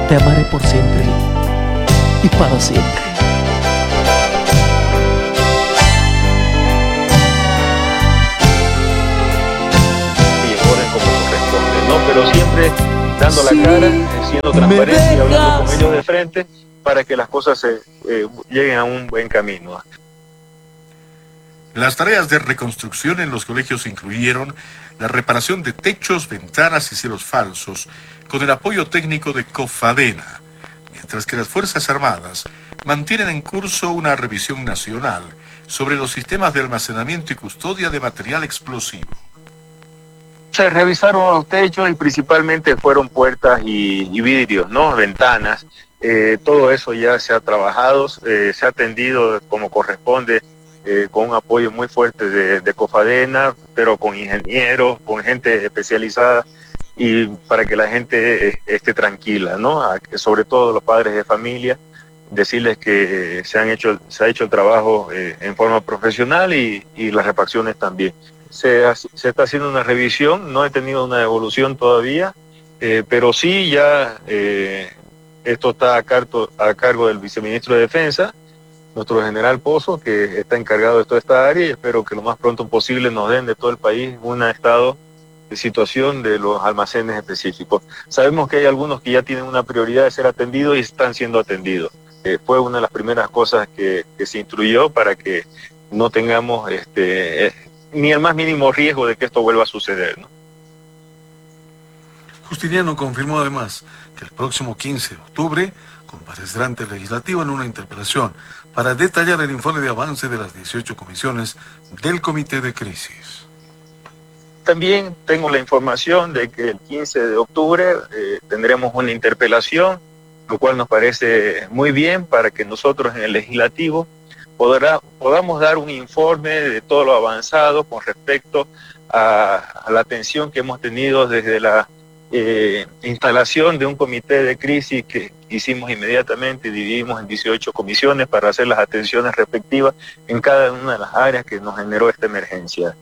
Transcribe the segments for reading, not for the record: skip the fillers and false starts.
Te amaré por siempre y para siempre. Como corresponde, ¿no? Pero siempre dando la cara, siendo transparente y hablando con ellos de frente para que las cosas lleguen a un buen camino. Las tareas de reconstrucción en los colegios incluyeron la reparación de techos, ventanas y cielos falsos, con el apoyo técnico de Cofadena, mientras que las Fuerzas Armadas mantienen en curso una revisión nacional sobre los sistemas de almacenamiento y custodia de material explosivo. Se revisaron los techos y principalmente fueron puertas y vidrios, ¿no? Ventanas. Todo eso ya se ha trabajado, se ha atendido como corresponde, con un apoyo muy fuerte de Cofadena, pero con ingenieros, con gente especializada, y para que la gente esté tranquila, ¿no? Sobre todo los padres de familia, decirles que se ha hecho el trabajo en forma profesional y las refacciones también. Se está haciendo una revisión, no he tenido una evolución todavía, pero sí ya esto está a cargo del viceministro de Defensa, nuestro general Pozo, que está encargado de toda esta área, y espero que lo más pronto posible nos den de todo el país un estado de situación de los almacenes específicos. Sabemos que hay algunos que ya tienen una prioridad de ser atendidos y están siendo atendidos. Fue una de las primeras cosas que se instruyó para que no tengamos ni el más mínimo riesgo de que esto vuelva a suceder, ¿no? Justiniano confirmó además que el próximo 15 de octubre comparecerá ante el legislativo en una interpelación para detallar el informe de avance de las 18 comisiones del Comité de Crisis. También tengo la información de que el 15 de octubre tendremos una interpelación, lo cual nos parece muy bien para que nosotros en el legislativo podamos dar un informe de todo lo avanzado con respecto a la atención que hemos tenido desde la instalación de un comité de crisis que hicimos inmediatamente. Dividimos en 18 comisiones para hacer las atenciones respectivas en cada una de las áreas que nos generó esta emergencia.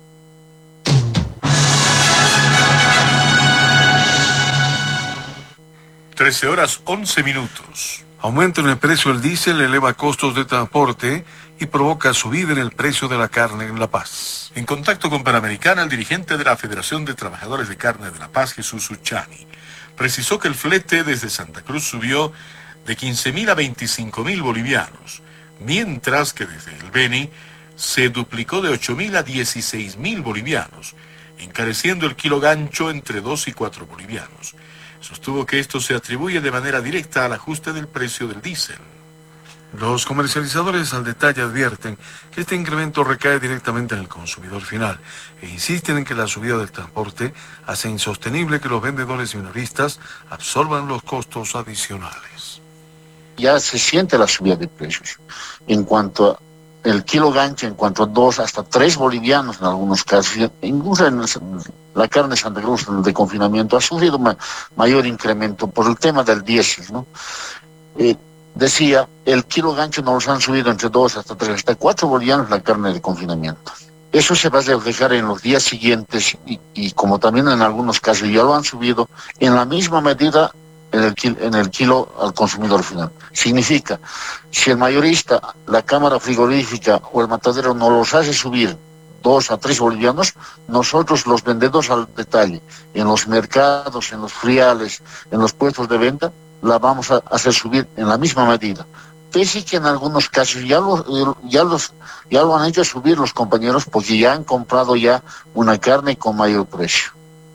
(13:11). Aumento en el precio del diésel eleva costos de transporte y provoca subida en el precio de la carne en La Paz. En contacto con Panamericana, el dirigente de la Federación de Trabajadores de Carne de La Paz, Jesús Uchani, precisó que el flete desde Santa Cruz subió de 15.000 a 25.000 bolivianos, mientras que desde el Beni se duplicó de 8.000 a 16.000 bolivianos, encareciendo el kilo gancho entre 2 y 4 bolivianos. Sostuvo que esto se atribuye de manera directa al ajuste del precio del diésel. Los comercializadores al detalle advierten que este incremento recae directamente en el consumidor final e insisten en que la subida del transporte hace insostenible que los vendedores minoristas absorban los costos adicionales. Ya se siente la subida de precios. En cuanto a el kilo gancho, en cuanto a 2 hasta 3 bolivianos en algunos casos, incluso en la carne de Santa Cruz de confinamiento ha sufrido mayor incremento por el tema del diésel, ¿no? Decía, el kilo gancho nos han subido entre 2 hasta 3, hasta 4 bolivianos la carne de confinamiento. Eso se va a reflejar en los días siguientes y como también en algunos casos ya lo han subido en la misma medida en el kilo al consumidor final. Significa, si el mayorista, la cámara frigorífica o el matadero nos los hace subir 2 a 3 bolivianos, nosotros los vendedores al detalle, en los mercados, en los friales, en los puestos de venta, la vamos a hacer subir en la misma medida. Pese que en algunos casos ya lo han hecho subir los compañeros porque ya han comprado ya una carne con mayor precio.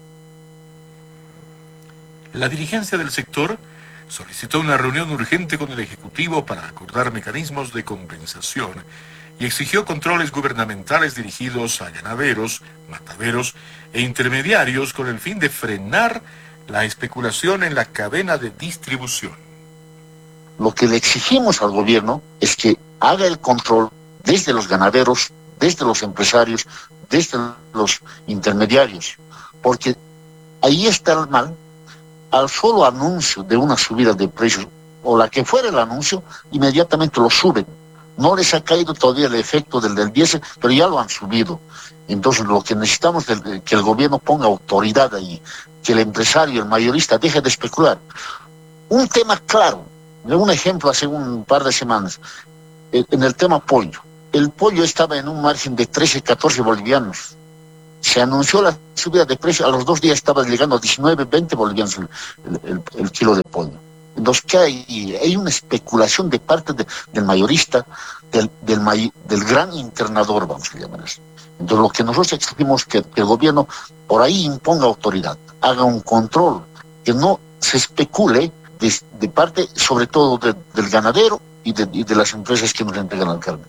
La dirigencia del sector solicitó una reunión urgente con el Ejecutivo para acordar mecanismos de compensación y exigió controles gubernamentales dirigidos a ganaderos, mataderos e intermediarios con el fin de frenar la especulación en la cadena de distribución. Lo que le exigimos al gobierno es que haga el control desde los ganaderos, desde los empresarios, desde los intermediarios, porque ahí está el mal. Al solo anuncio de una subida de precios, o la que fuera el anuncio, inmediatamente lo suben. No les ha caído todavía el efecto del diésel, pero ya lo han subido. Entonces lo que necesitamos es que el gobierno ponga autoridad ahí, que el empresario, el mayorista, deje de especular. Un tema claro, un ejemplo hace un par de semanas, en el tema pollo. El pollo estaba en un margen de 13, 14 bolivianos. Se anunció la subida de precio, a los 2 días estaba llegando a 19, 20 bolivianos el kilo de pollo. Entonces, ¿qué hay? Hay una especulación de parte del mayorista, del gran internador, vamos a llamar eso. Entonces, lo que nosotros exigimos es que el gobierno por ahí imponga autoridad, haga un control, que no se especule de parte, sobre todo, del ganadero y de las empresas que nos entregan la carne.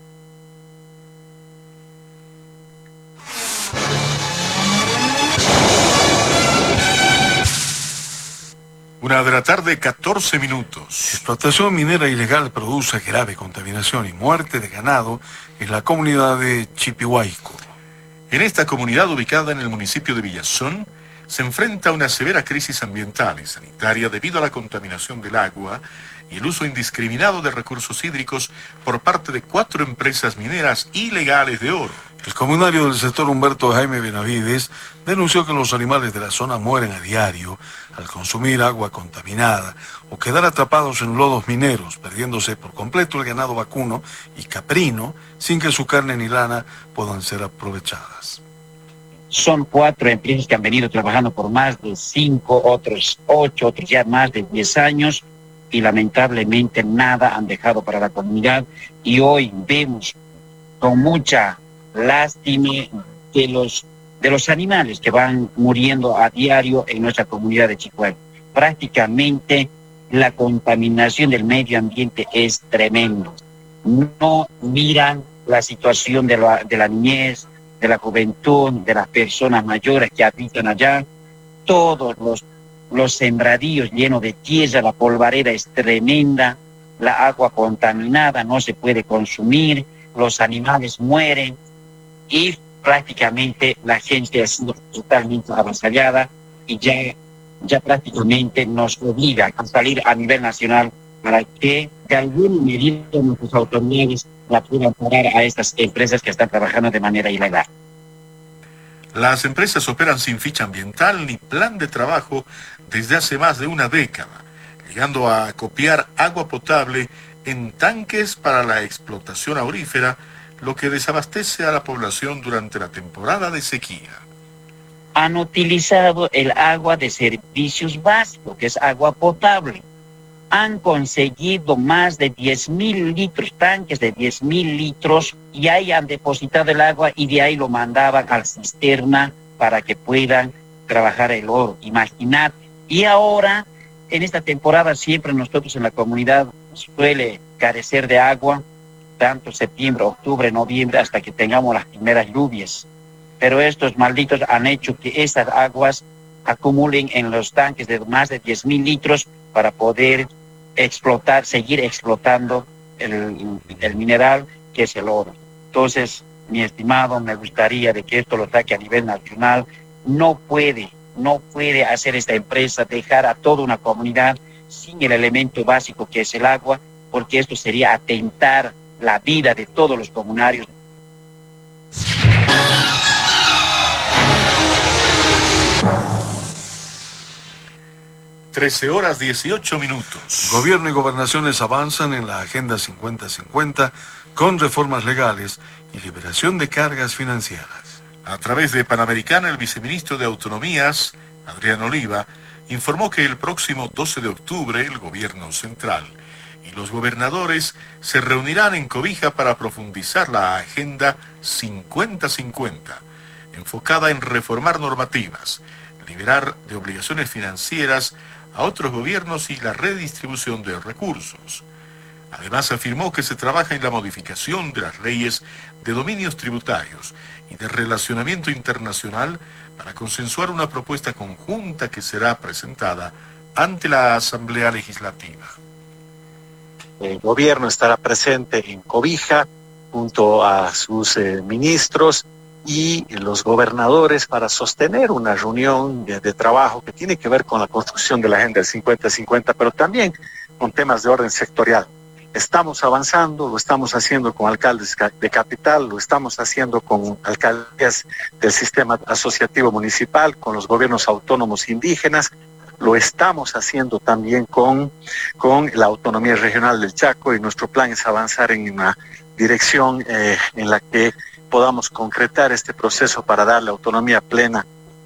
Una de la tarde, 14 minutos. Explotación minera ilegal produce grave contaminación y muerte de ganado en la comunidad de Chipihuayco. En esta comunidad ubicada en el municipio de Villazón, se enfrenta a una severa crisis ambiental y sanitaria debido a la contaminación del agua y el uso indiscriminado de recursos hídricos por parte de 4 empresas mineras ilegales de oro. El comunario del sector Humberto Jaime Benavides denunció que los animales de la zona mueren a diario al consumir agua contaminada o quedar atrapados en lodos mineros, perdiéndose por completo el ganado vacuno y caprino sin que su carne ni lana puedan ser aprovechadas. Son 4 empresas que han venido trabajando por más de 5, otros 8, otros ya más de 10 años y lamentablemente nada han dejado para la comunidad y hoy vemos con mucha lástima de los animales que van muriendo a diario en nuestra comunidad de Chipihuayco. Prácticamente la contaminación del medio ambiente es tremendo. No miran la situación de la niñez, de la juventud, de las personas mayores que habitan allá. Todos los sembradíos llenos de tierra, la polvareda es tremenda, la agua contaminada no se puede consumir, los animales mueren y prácticamente la gente ha sido totalmente avasallada y ya prácticamente nos obliga a salir a nivel nacional para que de alguna medida nuestras autoridades la puedan parar a estas empresas que están trabajando de manera ilegal. Las empresas operan sin ficha ambiental ni plan de trabajo desde hace más de una década, llegando a copiar agua potable en tanques para la explotación aurífera, lo que desabastece a la población durante la temporada de sequía. Han utilizado el agua de servicios básicos, que es agua potable. Han conseguido más de 10.000 litros, tanques de 10.000 litros, y ahí han depositado el agua y de ahí lo mandaban a la cisterna para que puedan trabajar el oro. Imaginad. Y ahora, en esta temporada, siempre nosotros en la comunidad suele carecer de agua, tanto septiembre, octubre, noviembre, hasta que tengamos las primeras lluvias. Pero estos malditos han hecho que estas aguas acumulen en los tanques de más de 10.000 litros para poder seguir explotando el mineral que es el oro. Entonces, mi estimado, me gustaría de que esto lo saque a nivel nacional. No puede hacer esta empresa dejar a toda una comunidad sin el elemento básico que es el agua, porque esto sería atentar la vida de todos los comunarios. 13:18. Gobierno y gobernaciones avanzan en la Agenda 50-50 con reformas legales y liberación de cargas financieras. A través de Panamericana, el viceministro de Autonomías, Adrián Oliva, informó que el próximo 12 de octubre el gobierno central y los gobernadores se reunirán en Cobija para profundizar la Agenda 50-50, enfocada en reformar normativas, liberar de obligaciones financieras a otros gobiernos y la redistribución de recursos. Además, afirmó que se trabaja en la modificación de las leyes de dominios tributarios y de relacionamiento internacional para consensuar una propuesta conjunta que será presentada ante la Asamblea Legislativa. El gobierno estará presente en Cobija junto a sus ministros y los gobernadores para sostener una reunión de trabajo que tiene que ver con la construcción de la Agenda del 50-50, pero también con temas de orden sectorial. Estamos avanzando, lo estamos haciendo con alcaldes de capital, lo estamos haciendo con alcaldías del sistema asociativo municipal, con los gobiernos autónomos indígenas, lo estamos haciendo también con la autonomía regional del Chaco, y nuestro plan es avanzar en una dirección en la que podamos concretar este proceso para darle autonomía plena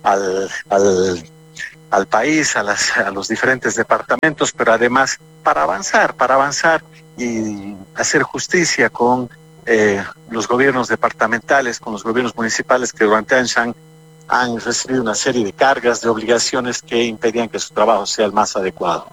al país, a los diferentes departamentos, pero además para avanzar y hacer justicia con los gobiernos departamentales, con los gobiernos municipales que durante años han recibido una serie de cargas, de obligaciones que impedían que su trabajo sea el más adecuado.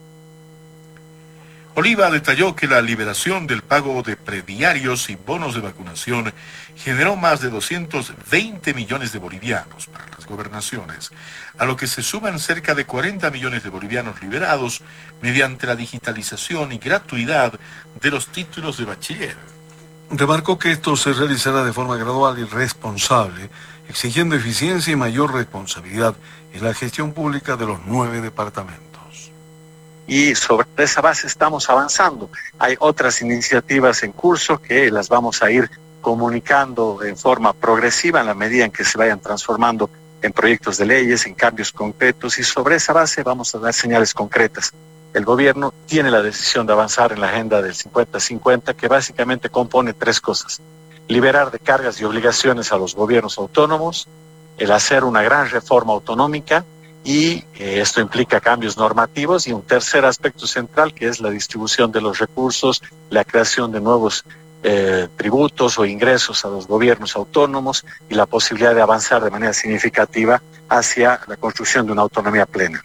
Oliva detalló que la liberación del pago de prediarios y bonos de vacunación generó más de 220 millones de bolivianos para las gobernaciones, a lo que se suman cerca de 40 millones de bolivianos liberados mediante la digitalización y gratuidad de los títulos de bachiller. Remarcó que esto se realizará de forma gradual y responsable, exigiendo eficiencia y mayor responsabilidad en la gestión pública de los 9 departamentos. Y sobre esa base estamos avanzando. Hay otras iniciativas en curso que las vamos a ir comunicando en forma progresiva en la medida en que se vayan transformando en proyectos de leyes, en cambios concretos, y sobre esa base vamos a dar señales concretas. El gobierno tiene la decisión de avanzar en la agenda del 50-50, que básicamente compone 3 cosas: liberar de cargas y obligaciones a los gobiernos autónomos, el hacer una gran reforma autonómica, y esto implica cambios normativos, y un tercer aspecto central que es la distribución de los recursos, la creación de nuevos tributos o ingresos a los gobiernos autónomos y la posibilidad de avanzar de manera significativa hacia la construcción de una autonomía plena.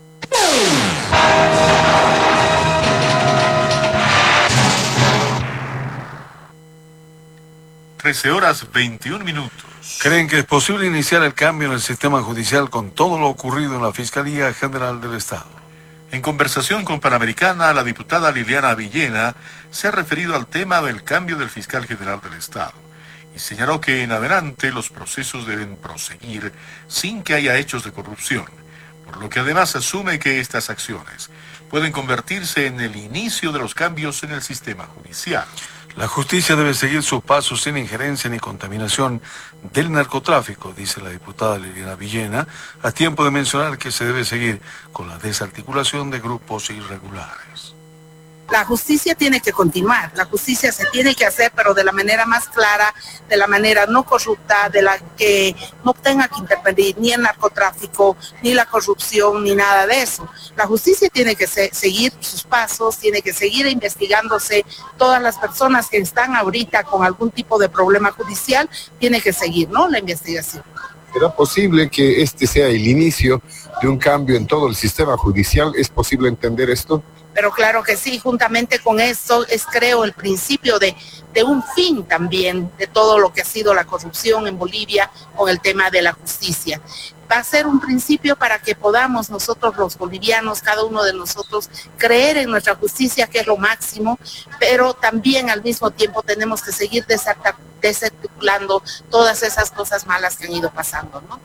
13:21. ¿Creen que es posible iniciar el cambio en el sistema judicial con todo lo ocurrido en la Fiscalía General del Estado? En conversación con Panamericana, la diputada Liliana Villena se ha referido al tema del cambio del fiscal general del Estado y señaló que en adelante los procesos deben proseguir sin que haya hechos de corrupción, por lo que además asume que estas acciones pueden convertirse en el inicio de los cambios en el sistema judicial. La justicia debe seguir sus pasos sin injerencia ni contaminación del narcotráfico, dice la diputada Liliana Villena, a tiempo de mencionar que se debe seguir con la desarticulación de grupos irregulares. La justicia tiene que continuar, la justicia se tiene que hacer, pero de la manera más clara, de la manera no corrupta, de la que no tenga que intervenir ni el narcotráfico, ni la corrupción, ni nada de eso. La justicia tiene que seguir sus pasos, tiene que seguir investigándose. Todas las personas que están ahorita con algún tipo de problema judicial, tiene que seguir, ¿no?, la investigación. ¿Será posible que este sea el inicio de un cambio en todo el sistema judicial? ¿Es posible entender esto? Pero claro que sí, juntamente con eso es, creo, el principio de un fin también de todo lo que ha sido la corrupción en Bolivia con el tema de la justicia. Va a ser un principio para que podamos nosotros los bolivianos, cada uno de nosotros, creer en nuestra justicia, que es lo máximo, pero también al mismo tiempo tenemos que seguir desarticulando todas esas cosas malas que han ido pasando, ¿no?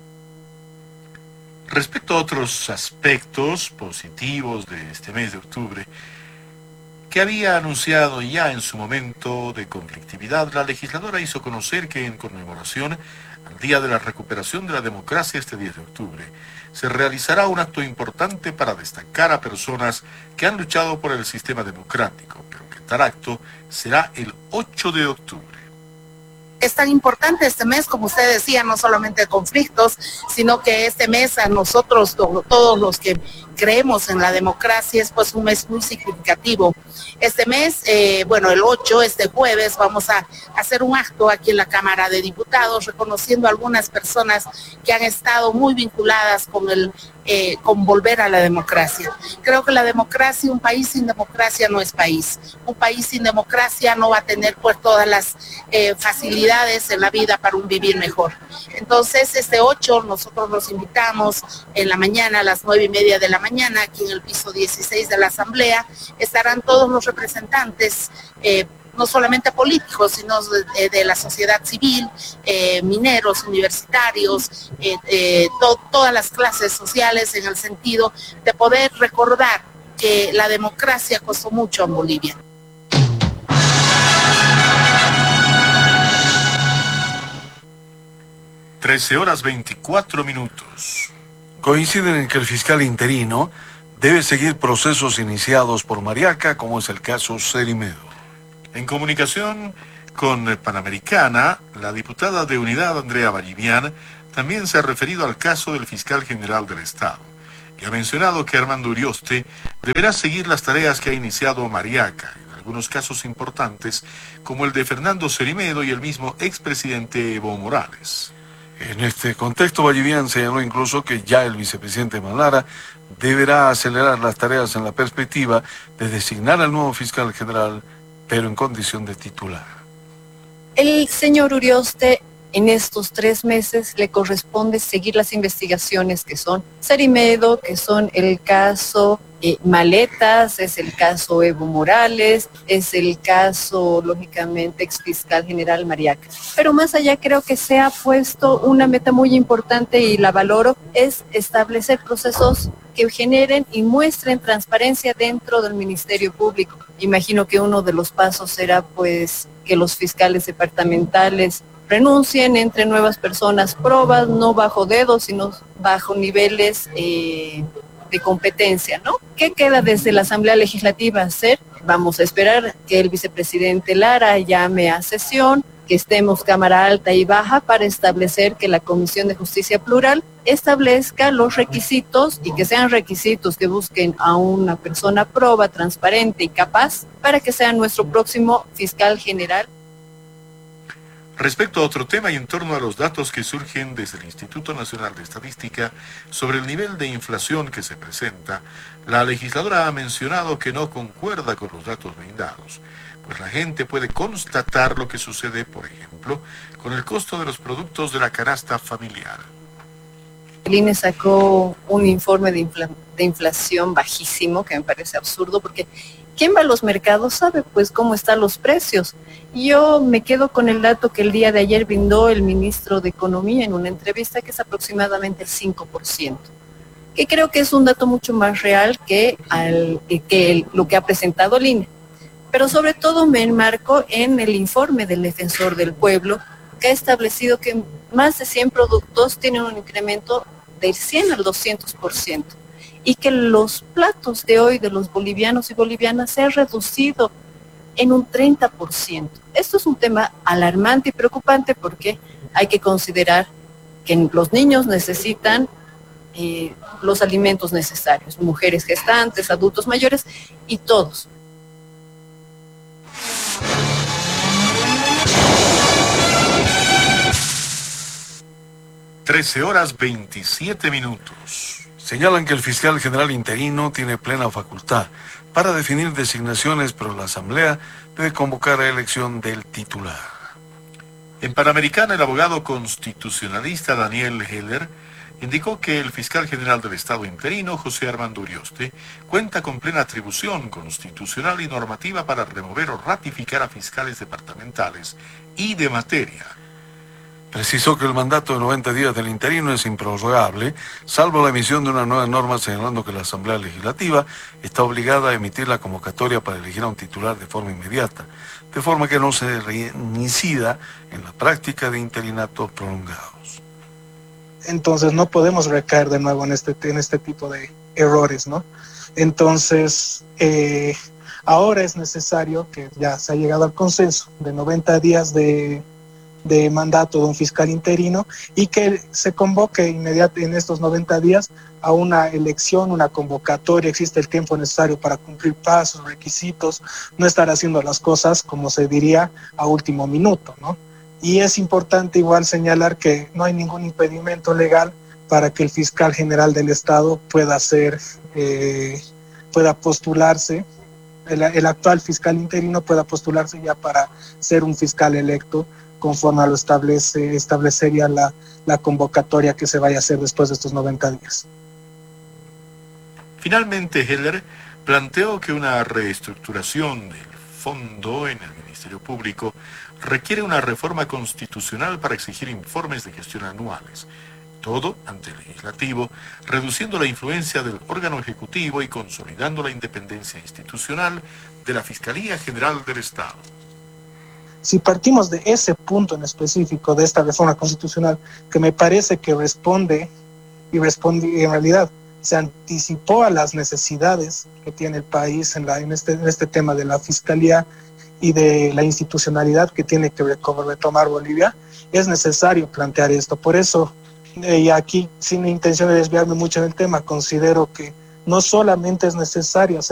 Respecto a otros aspectos positivos de este mes de octubre, que había anunciado ya en su momento de conflictividad, la legisladora hizo conocer que en conmemoración al Día de la Recuperación de la Democracia este 10 de octubre, se realizará un acto importante para destacar a personas que han luchado por el sistema democrático, pero que tal acto será el 8 de octubre. Es tan importante este mes, como usted decía, no solamente de conflictos, sino que este mes a nosotros, todos los que creemos en la democracia, es pues un mes muy significativo. Este mes, el 8, este jueves, vamos a hacer un acto aquí en la Cámara de Diputados, reconociendo a algunas personas que han estado muy vinculadas con volver a la democracia. Creo que la democracia, un país sin democracia no es país. Un país sin democracia no va a tener pues todas las facilidades en la vida para un vivir mejor. Entonces, este 8 nosotros los invitamos en la mañana a las 9:30 de la mañana, aquí en el piso 16 de la Asamblea. Estarán todos los representantes, no solamente políticos, sino de la sociedad civil, mineros, universitarios, todas las clases sociales, en el sentido de poder recordar que la democracia costó mucho en Bolivia. (13:24). Coinciden en que el fiscal interino debe seguir procesos iniciados por Mariaca, como es el caso Cerimedo. En comunicación con Panamericana, la diputada de Unidad, Andrea Vallivian, también se ha referido al caso del fiscal general del Estado y ha mencionado que Armando Urioste deberá seguir las tareas que ha iniciado Mariaca, en algunos casos importantes, como el de Fernando Cerimedo y el mismo expresidente Evo Morales. En este contexto, Vallivian señaló incluso que ya el vicepresidente Malara deberá acelerar las tareas en la perspectiva de designar al nuevo fiscal general, pero en condición de titular. El señor Urioste, en estos 3 meses le corresponde seguir las investigaciones que son Cerimedo, que son el caso Maletas, es el caso Evo Morales, es el caso, lógicamente, exfiscal general Mariaca. Pero más allá, creo que se ha puesto una meta muy importante y la valoro, es establecer procesos que generen y muestren transparencia dentro del Ministerio Público. Imagino que uno de los pasos será pues que los fiscales departamentales renuncien, entre nuevas personas probas, no bajo dedos, sino bajo niveles de competencia, ¿no? ¿Qué queda desde la Asamblea Legislativa hacer? Vamos a esperar que el vicepresidente Lara llame a sesión, que estemos Cámara Alta y Baja para establecer que la Comisión de Justicia Plural establezca los requisitos y que sean requisitos que busquen a una persona proba, transparente y capaz para que sea nuestro próximo fiscal general. Respecto a otro tema y en torno a los datos que surgen desde el Instituto Nacional de Estadística sobre el nivel de inflación que se presenta, la legisladora ha mencionado que no concuerda con los datos brindados, pues la gente puede constatar lo que sucede, por ejemplo, con el costo de los productos de la canasta familiar. El INE sacó un informe de inflación bajísimo, que me parece absurdo, porque ¿quién va a los mercados sabe pues cómo están los precios? Yo me quedo con el dato que el día de ayer brindó el ministro de Economía en una entrevista, que es aproximadamente el 5%, que creo que es un dato mucho más real que lo que ha presentado el INE. Pero sobre todo me enmarco en el informe del Defensor del Pueblo, que ha establecido que más de 100 productos tienen un incremento del 100 al 200%. Y que los platos de hoy de los bolivianos y bolivianas se han reducido en un 30%. Esto es un tema alarmante y preocupante porque hay que considerar que los niños necesitan los alimentos necesarios, mujeres gestantes, adultos mayores y todos. (13:27). Señalan que el fiscal general interino tiene plena facultad para definir designaciones, pero la Asamblea debe convocar a elección del titular. En Panamericana, el abogado constitucionalista Daniel Heller indicó que el fiscal general del Estado interino, José Armando Urioste, cuenta con plena atribución constitucional y normativa para remover o ratificar a fiscales departamentales y de materia. Precisó que el mandato de 90 días del interino es improrrogable, salvo la emisión de una nueva norma señalando que la Asamblea Legislativa está obligada a emitir la convocatoria para elegir a un titular de forma inmediata, de forma que no se reincida en la práctica de interinatos prolongados. Entonces no podemos recaer de nuevo en este tipo de errores, ¿no? Entonces, ahora es necesario, que ya se ha llegado al consenso, de 90 días de mandato de un fiscal interino y que se convoque inmediatamente en estos 90 días a una elección, una convocatoria. Existe el tiempo necesario para cumplir pasos, requisitos, no estar haciendo las cosas, como se diría, a último minuto, ¿no? Y es importante igual señalar que no hay ningún impedimento legal para que el fiscal general del Estado pueda postularse, el actual fiscal interino pueda postularse ya para ser un fiscal electo, conforme a lo establecería la convocatoria que se vaya a hacer después de estos 90 días. Finalmente, Heller planteó que una reestructuración del fondo en el Ministerio Público requiere una reforma constitucional para exigir informes de gestión anuales, todo ante el legislativo, reduciendo la influencia del órgano ejecutivo y consolidando la independencia institucional de la Fiscalía General del Estado. Si partimos de ese punto en específico de esta reforma constitucional, que me parece que responde y en realidad se anticipó a las necesidades que tiene el país en este tema de la fiscalía y de la institucionalidad que tiene que retomar Bolivia. Es necesario plantear esto. Por eso, y aquí, sin intención de desviarme mucho del tema, considero que no solamente es necesario hacer